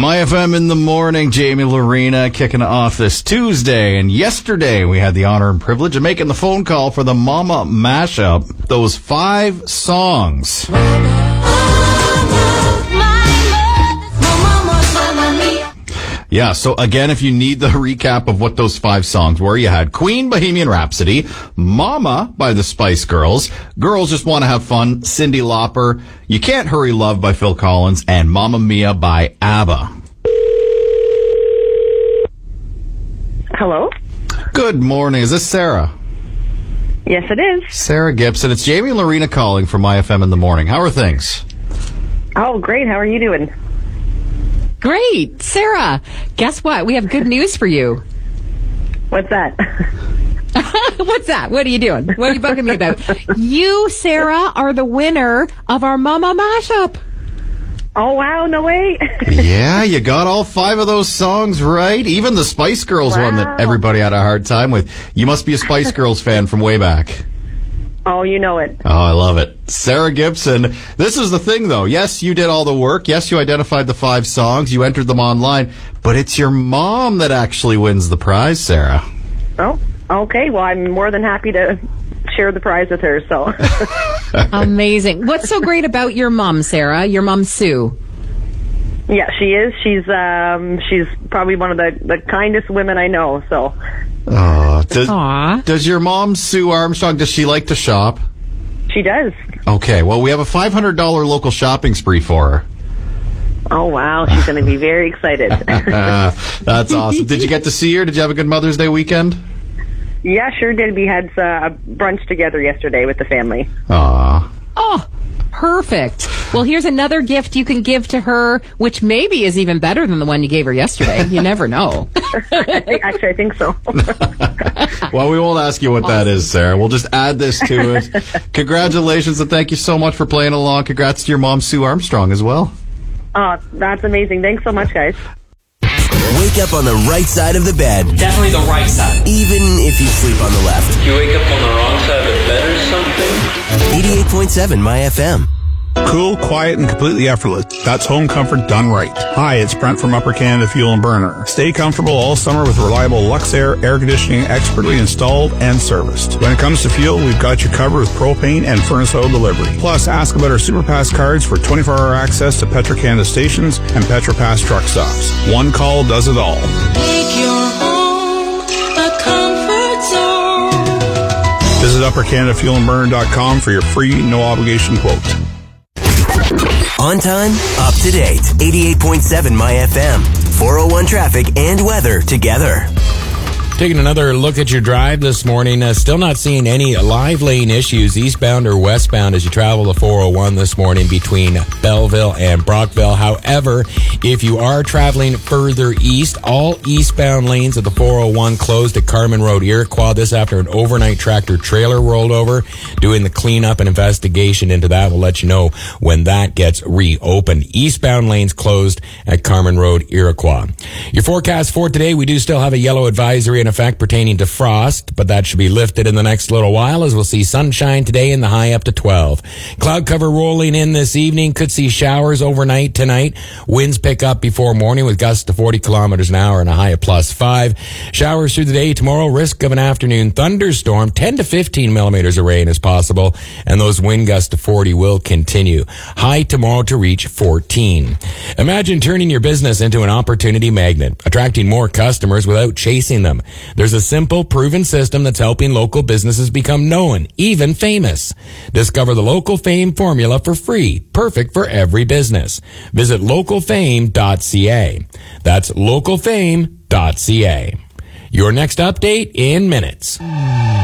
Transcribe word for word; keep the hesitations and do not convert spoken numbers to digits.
My F M in the morning, Jamie Lorena kicking off this Tuesday. And yesterday we had the honor and privilege of making the phone call for the Mama Mashup. Those five songs. Yeah, so again, if you need the recap of what those five songs were, you had Queen, Bohemian Rhapsody, Mama by the Spice Girls, Girls Just Want to Have Fun, Cyndi Lauper, You Can't Hurry Love by Phil Collins, and Mamma Mia by ABBA. Hello? Good morning. Is this Sarah? Yes, it is. Sarah Gibson. It's Jamie Lorena calling from My F M in the morning. How are things? Oh, great. How are you doing? Great. Sarah, guess what? We have good news for you. What's that? What's that? What are you doing? What are you bugging me about? You, Sarah, are the winner of our Mama Mashup. Oh, wow. No way. Yeah, you got all five of those songs right. Even the Spice Girls Wow. one that everybody had a hard time with. You must be a Spice Girls fan from way back. Oh, you know it. Oh, I love it. Sarah Gibson. This is the thing, though. Yes, you did all the work. Yes, you identified the five songs. You entered them online. But it's your mom that actually wins the prize, Sarah. Oh, okay. Well, I'm more than happy to share the prize with her, so. Amazing. What's so great about your mom, Sarah? Your mom, Sue? Yeah, she is. She's um, she's probably one of the, the kindest women I know, so. Oh, does, Aw. does your mom, Sue Armstrong, does she like to shop? She does. Okay, well, we have a five hundred dollars local shopping spree for her. Oh, wow. She's going to be very excited. Uh, that's awesome. Did you get to see her? Did you have a good Mother's Day weekend? Yeah, sure did. We had uh, a brunch together yesterday with the family. Aw. Oh, perfect. Well, here's another gift you can give to her, which maybe is even better than the one you gave her yesterday. You never know. Actually, I think so. Well, we won't ask you what that is, Sarah. We'll just add this to it. Congratulations, and thank you so much for playing along. Congrats to your mom, Sue Armstrong, as well. Oh, that's amazing. Thanks so much, guys. Wake up on the right side of the bed, Definitely the right side. even if you sleep on the left. You wake up on the wrong side of the bed or something? eighty-eight point seven My F M. Cool, quiet, and completely effortless. That's home comfort done right. Hi, it's Brent from Upper Canada Fuel and Burner. Stay comfortable all summer with reliable Luxair air conditioning expertly installed and serviced. When it comes to fuel, we've got you covered with propane and furnace oil delivery. Plus, ask about our SuperPass cards for twenty-four hour access to Petro-Canada stations and PetroPass truck stops. One call does it all. Make your home a comfort zone. Visit upper canada fuel and burner dot com for your free, no obligation quote. On time, up to date. eighty-eight point seven My F M. four oh one traffic and weather together. Taking another look at your drive this morning, uh, still not seeing any live lane issues eastbound or westbound as you travel the four oh one this morning between Belleville and Brockville. However, if you are traveling further east, all eastbound lanes of the four oh one closed at Carman Road, Iroquois. This after an overnight tractor trailer rolled over. Doing the cleanup and investigation into that. We'll let you know when that gets reopened. Eastbound lanes closed at Carman Road, Iroquois. Your forecast for today, we do still have a yellow advisory in effect pertaining to frost, but that should be lifted in the next little while as we'll see sunshine today in the high up to twelve. Cloud cover rolling in this evening. Could see showers overnight tonight. Winds pick up before morning with gusts to forty kilometers an hour and a high of plus five. Showers through the day tomorrow. Risk of an afternoon thunderstorm. ten to fifteen millimeters of rain is possible, and those wind gusts to forty will continue. High tomorrow to reach fourteen. Imagine turning your business into an opportunity magnet, attracting more customers without chasing them. There's a simple, proven system that's helping local businesses become known, even famous. Discover the Local Fame formula for free, perfect for every business. Visit local fame dot c a. That's local fame dot c a. Your next update in minutes.